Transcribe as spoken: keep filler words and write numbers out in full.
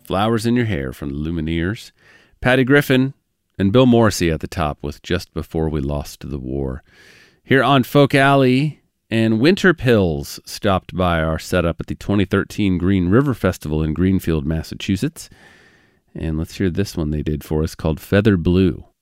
Flowers in Your Hair from the Lumineers. Patty Griffin and Bill Morrissey at the top with Just Before We Lost the War. Here on Folk Alley, and Winter Pills stopped by our setup at the twenty thirteen Green River Festival in Greenfield, Massachusetts. And let's hear this one they did for us called Feather Blue.